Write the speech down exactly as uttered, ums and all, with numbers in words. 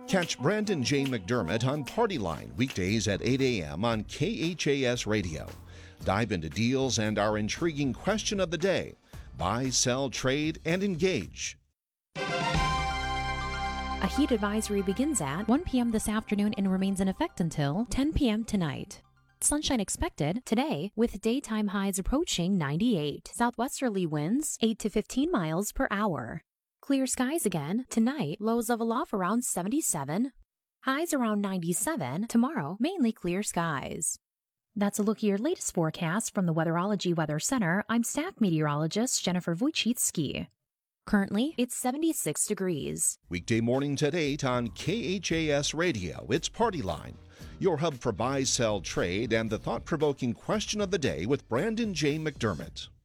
Catch Brandon J. McDermott on Party Line weekdays at eight a.m. on K H A S Radio. Dive into deals and our intriguing question of the day. Buy, sell, trade, and engage. A heat advisory begins at one p.m. this afternoon and remains in effect until ten p.m. tonight. Sunshine expected today with daytime highs approaching ninety-eight. Southwesterly winds eight to fifteen miles per hour. Clear skies again tonight, lows level off around seventy-seven. Highs around ninety-seven. Tomorrow, mainly clear skies. That's a look at your latest forecast from the Weatherology Weather Center. I'm staff meteorologist Jennifer Wojcicki. Currently, it's seventy-six degrees. Weekday mornings at eight on K H A S Radio. It's Party Line, your hub for buy, sell, trade, and the thought-provoking question of the day with Brandon J. McDermott.